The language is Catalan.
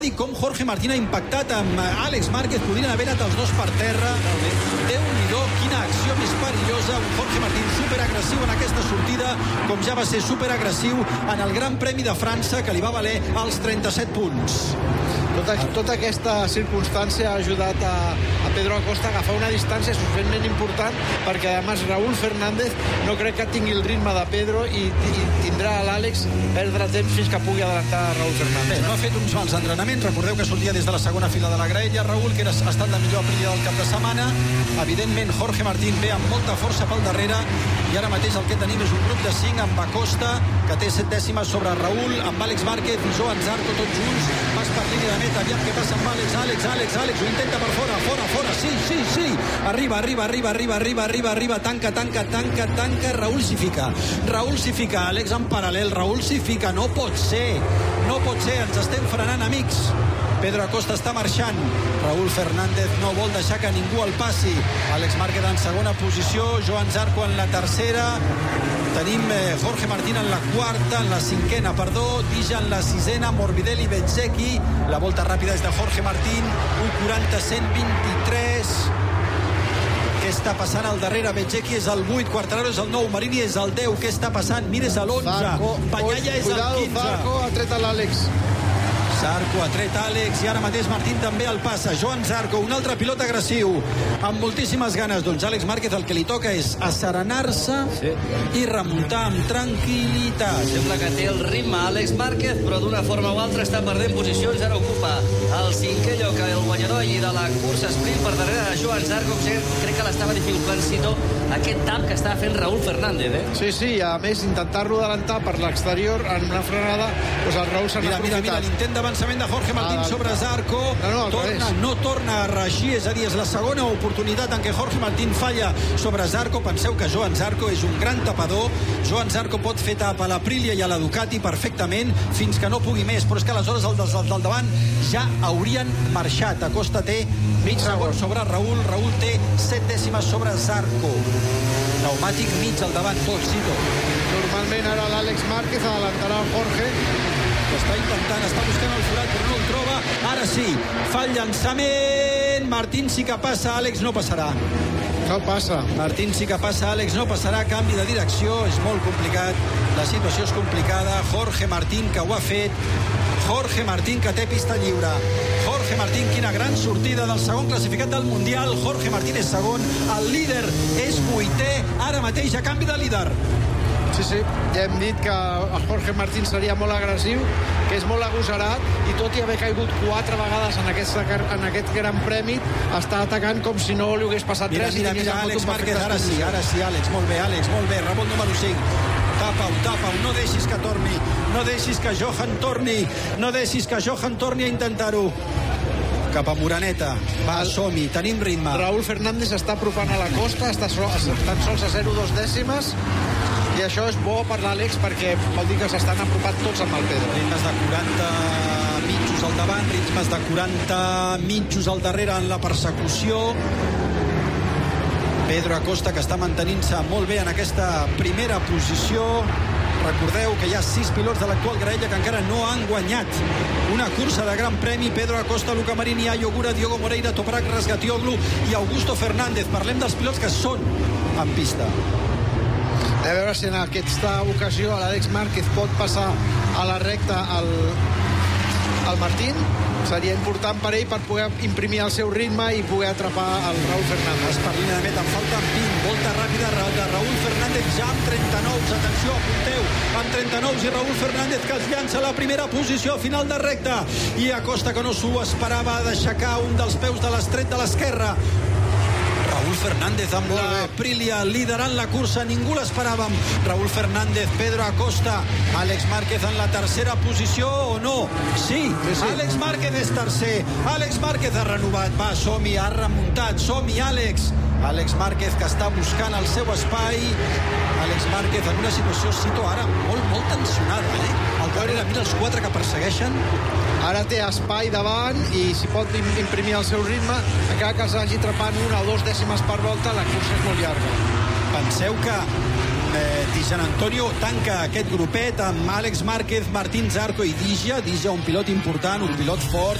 i com Jorge Martín ha impactat amb Àlex Márquez, podrien haver anat els dos per terra. Déu-n'hi-do, quina acció més perillosa. Un Jorge Martín superagressiu en aquesta sortida, com ja va ser superagressiu en el Gran Premi de França, que li va valer els 37 punts. Tota aquesta circumstància ha ajudat a Pedro Acosta a agafar una distància suficientment important, perquè a més Raúl Fernández no crec que tingui el ritme de Pedro i tindrà a l'Àlex perdre temps fins que pugui adelantar a Raúl Fernández. Bé, no ha fet uns mals entrenaments. Recordeu que sortia des de la segona fila de la graella Raúl, que ha estat la millor Aprilia del cap de setmana. Evidentment Jorge Martín ve amb molta força pel darrere, i ara mateix el que tenim és un grup de 5 amb Acosta, que té 7 dècimes sobre Raúl, amb Àlex Márquez i Joan Zarco tots junts. Pas per línia de meta, aviam què passa amb Àlex, ho intenta per fora, sí, arriba, tanca, Raúl s'hi fica, Àlex en paral·lel, Raúl s'hi fica, no pot ser, ens estem frenant, amics. Pedro Acosta està marxant, Raúl Fernández no vol deixar que ningú el passi. Àlex Márquez en segona posició, Joan Zarco en la tercera, tenim Jorge Martín en la quarta, en la cinquena, Dija en la sisena, Morbidelli, Bezzecchi. La volta ràpida és de Jorge Martín, 1:40-123. Què està passant al darrere? Bezzecchi és el 8, Quartararo és el 9, Marini és el 10. Què està passant? Mira, és l'11, Bagnaia és el 15. Zarco ha tret a l'Àlex. Zarco ha tret Àlex i ara mateix Martín també el passa. Joan Zarco, un altre pilot agressiu amb moltíssimes ganes. Doncs Àlex Márquez el que li toca és asserenar-se i remuntar amb tranquil·litat. Sembla que té el ritme Àlex Márquez, però d'una forma o altra està perdent posicions. Ara ocupa el 5è lloc el guanyador i de la cursa sprint per darrere de Joan Zarco. Crec que l'estava dificultant Cito aquest tap que està fent Raúl Fernández. Sí, a més intentar-lo adelantar per l'exterior en una frenada, doncs el Raúl s'ha aprofitat. Mira, l'intent d'avançament de Jorge Martín sobre Zarco. No torna a reeixir, és a dir, és la segona oportunitat en què Jorge Martín falla sobre Zarco. Penseu que Joan Zarco és un gran tapador. Joan Zarco pot fer tap a l'Aprilia i a la Ducati perfectament fins que no pugui més, però és que aleshores els del davant ja haurien marxat. Acosta té mig segon sobre Raúl té 7 dècimes sobre Zarco. Pneumàtic mig al davant, tot, Cito. Normalment ara l'Àlex Márquez adelantarà el Jorge. Està intentant, està buscant el forat, però no el troba. Ara sí, fa el llançament. Martín sí que passa, Àlex no passarà. No passa. Martín sí que passa, Àlex no passarà. Canvi de direcció, és molt complicat. La situació és complicada. Jorge Martín, que ho ha fet. Jorge Martín, que té pista lliure. Jorge Martín, quina gran sortida del segon classificat del Mundial. Jorge Martín és segon, el líder és 8è, ara mateix a canvi de líder. Sí, ja hem dit que el Jorge Martín seria molt agressiu, que és molt agosarat, i tot i haver caigut 4 vegades en aquest gran premi, està atacant com si no li hagués passat res. Mira, Àlex Márquez, ara sí, Àlex, molt bé, rebot número 5. Tapa-ho, no deixis que torni, no deixis que Johan torni a intentar-ho. Cap a Moraneta, va, som-hi, tenim ritme. Raúl Fernández s'està apropant a la costa, està tan sols a 0,2 dècimes, i això és bo per l'Àlex perquè vol dir que s'estan apropant tots amb el Pedro. Ritmes de 40 mitjos al davant, ritmes de 40 mitjos al darrere en la persecució. Pedro Acosta, que està mantenint-se molt bé en aquesta primera posició. Recordeu que hi ha 6 pilots de l'actual graella que encara no han guanyat una cursa de Gran Premi. Pedro Acosta, Luca Marini, Ayo Ogura, Diogo Moreira, Toprak Razgatioglu i Augusto Fernández. Parlem dels pilots que són en pista. A veure si en aquesta ocasió l'Àlex Márquez pot passar a la recta al Martín. Seria important per ell per poder imprimir el seu ritme i poder atrapar el Raúl Fernández. Per línia de meta, en falten 20. Volta ràpida de Raúl Fernández ja amb 39. Atenció, apunteu, amb 39 i Raúl Fernández que es llança a la primera posició final de recta. I Acosta, que no s'ho esperava, d'aixecar un dels peus de l'estret de l'esquerra. Raúl Fernández amb l'Aprilia liderant la cursa, ningú l'esperàvem. Raúl Fernández, Pedro Acosta, Àlex Márquez en la tercera posició o no? Sí. Àlex Márquez és tercer, Àlex Márquez ha renovat, va, som-hi, ha remuntat, som-hi, Àlex Márquez, que està buscant el seu espai. Àlex Márquez en una situació, Cito, ara molt tensionada, al darrere, mira els 4 que persegueixen. Ara té espai davant i si pot imprimir el seu ritme, encara que s'hagi atrapat 1 o 2 dècimes per volta, la cursa és molt llarga. Penseu que Di Gian Antonio tanca aquest grupet amb Àlex Márquez, Martín Zarco i Digia, un pilot important, un pilot fort,